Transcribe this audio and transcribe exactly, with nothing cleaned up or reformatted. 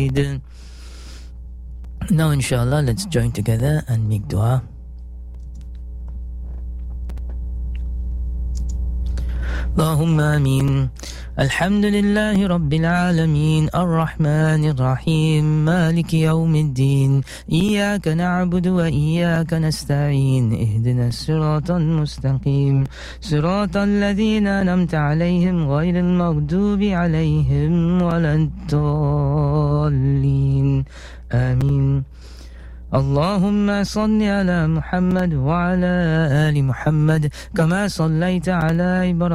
حميد. Now inshallah let's join together and make dua. اللهم آمين. الحمد لله رب العالمين الرحمن الرحيم مالك يوم الدين إياك نعبد وإياك نستعين اهدنا الصراط المستقيم صراط الذين أنعمت عليهم غير المغضوب عليهم ولا الضالين آمين. اللهم صل على محمد وعلى آل محمد كما صليت على إبراهيم